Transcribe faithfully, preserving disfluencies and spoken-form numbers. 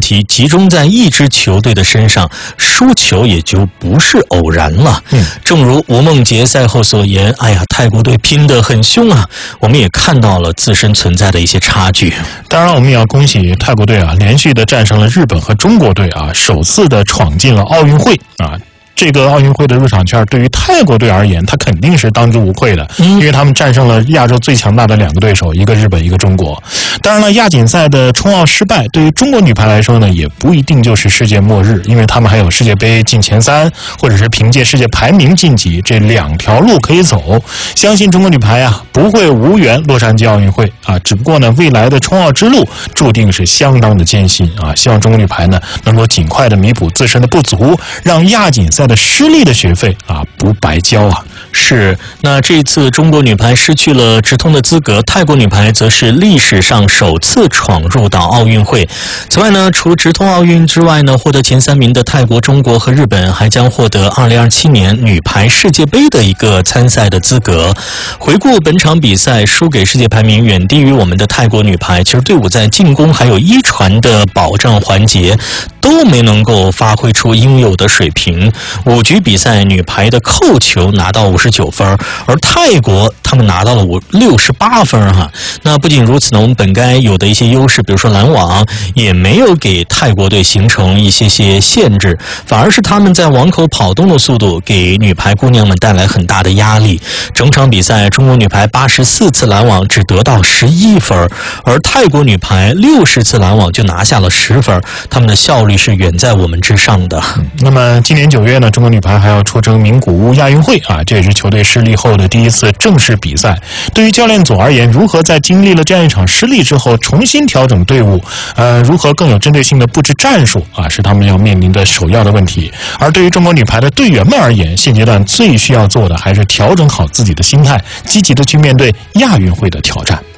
题集中在一支球队的身上，输球也就不是偶然了。嗯，正如吴梦洁赛后所言，哎呀，泰国队拼得很凶啊，我们也看到了自身存在的一些差距。 当然，我们也要恭喜泰国队啊，连续的战胜了日本和中国队啊，首次的闯进了奥运会啊。这个奥运会的入场券对于泰国队而言，它肯定是当之无愧的，因为他们战胜了亚洲最强大的两个对手，一个日本，一个中国。当然了，亚锦赛的冲奥失败，对于中国女排来说呢，也不一定就是世界末日，因为他们还有世界杯进前三，或者是凭借世界排名晋级这两条路可以走。相信中国女排啊，不会无缘洛杉矶奥运会啊，只不过呢，未来的冲奥之路注定是相当的艰辛啊。希望中国女排呢，能够尽快的弥补自身的不足，让亚锦赛的失利的学费啊不白交啊！ 是，那这次中国女排失去了直通的资格，泰国女排则是历史上首次闯入到奥运会。此外呢，除直通奥运之外呢，获得前三名的泰国、中国和日本还将获得二零二七年女排世界杯的一个参赛的资格。回顾本场比赛，输给世界排名远低于我们的泰国女排，其实队伍在进攻还有一传的保障环节都没能够发挥出应有的水平。五局比赛，女排的扣球拿到五十九分，而泰国他们拿到了五六十八分哈。那不仅如此呢，我们本该有的一些优势，比如说拦网，也没有给泰国队形成一些些限制，反而是他们在网口跑动的速度给女排姑娘们带来很大的压力。整场比赛，中国女排八十四次拦网只得到十一分，而泰国女排六十次拦网就拿下了十分，他们的效率是远在我们之上的。 嗯、那么今年九月呢，中国女排还要出征名古屋亚运会啊，这也是球队失利后的第一次正式比赛。对于教练组而言，如何在经历了这样一场失利之后重新调整队伍，呃，如何更有针对性的布置战术啊，是他们要面临的首要的问题。而对于中国女排的队员们而言，现阶段最需要做的还是调整好自己的心态，积极的去面对亚运会的挑战。